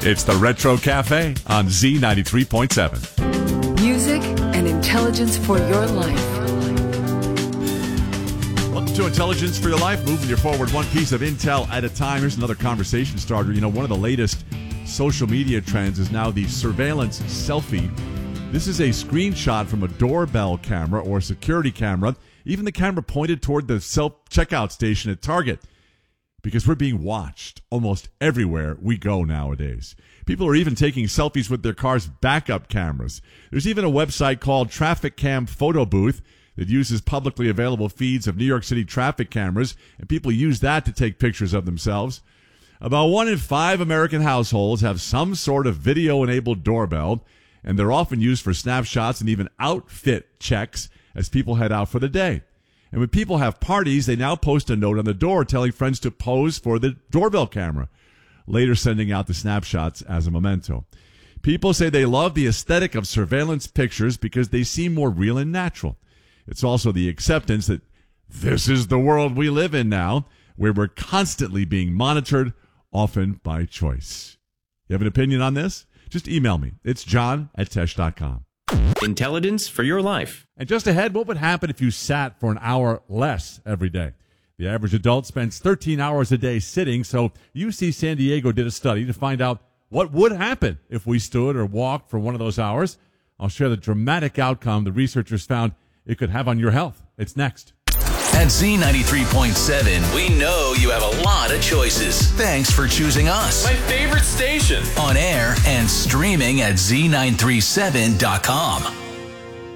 It's the Retro Cafe on Z93.7. Music and intelligence for your life. Welcome to Intelligence for Your Life, moving you forward one piece of intel at a time. Here's another conversation starter. You know, one of the latest social media trends is now the surveillance selfie. This is a screenshot from a doorbell camera or security camera, even the camera pointed toward the self-checkout station at Target, because we're being watched almost everywhere we go nowadays. People are even taking selfies with their car's backup cameras. There's even a website called Traffic Cam Photo Booth that uses publicly available feeds of New York City traffic cameras, and people use that to take pictures of themselves. About 1 in 5 American households have some sort of video-enabled doorbell, and they're often used for snapshots and even outfit checks as people head out for the day. And when people have parties, they now post a note on the door telling friends to pose for the doorbell camera, later sending out the snapshots as a memento. People say they love the aesthetic of surveillance pictures because they seem more real and natural. It's also the acceptance that this is the world we live in now, where we're constantly being monitored, often by choice. You have an opinion on this? Just email me. It's john@tesh.com. Intelligence for your life. And just ahead, what would happen if you sat for an hour less every day? The average adult spends 13 hours a day sitting, so UC San Diego did a study to find out what would happen if we stood or walked for one of those hours. I'll share the dramatic outcome the researchers found it could have on your health. It's next. At Z93.7, we know you have a lot of choices. Thanks for choosing us. My favorite station. On air and streaming at Z937.com.